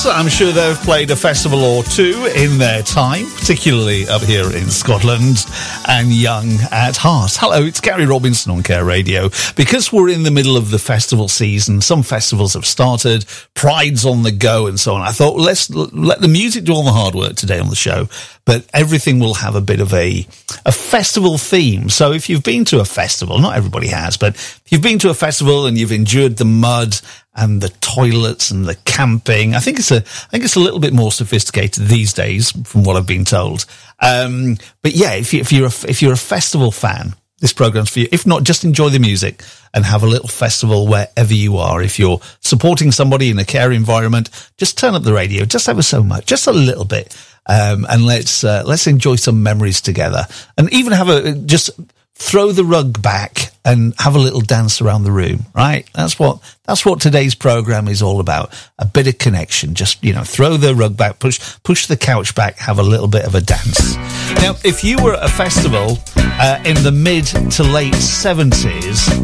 I'm sure they've played a festival or two in their time, particularly up here in Scotland, and young at heart. Hello, it's Gary Robinson on Care Radio. Because we're in the middle of the festival season, some festivals have started, Pride's on the go and so on. I thought, let's let the music do all the hard work today on the show, but everything will have a bit of a festival theme. So if you've been to a festival, not everybody has, but if you've been to a festival and you've endured the mud and the toilets and the camping, I think it's a little bit more sophisticated these days, from what I've been told. But yeah, if you're a festival fan, this program's for you. If not, just enjoy the music and have a little festival wherever you are. If you're supporting somebody in a care environment, just turn up the radio, just ever so much, just a little bit, and let's enjoy some memories together, and even just throw the rug back and have a little dance around the room, right? That's what today's program is all about. A bit of connection. Just, throw the rug back, push the couch back, have a little bit of a dance. Now, if you were at a festival in the mid to late 70s,